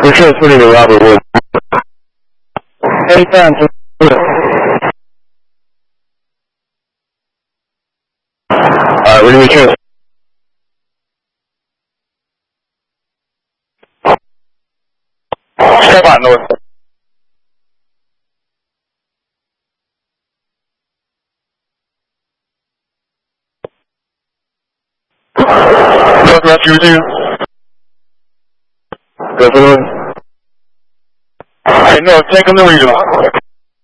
We're transferring to Robert Wood. Anytime. Alright, we're going to transfer. Step out north. North rescue with you. Definitely. Hey, no, take them to regional.